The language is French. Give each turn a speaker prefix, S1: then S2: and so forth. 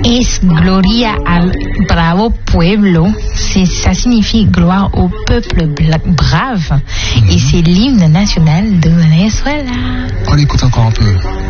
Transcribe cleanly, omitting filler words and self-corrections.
S1: Es Gloria al Bravo Pueblo. Ça signifie gloire au peuple brave. Et c'est l'hymne national de Venezuela.
S2: On l'écoute encore un peu.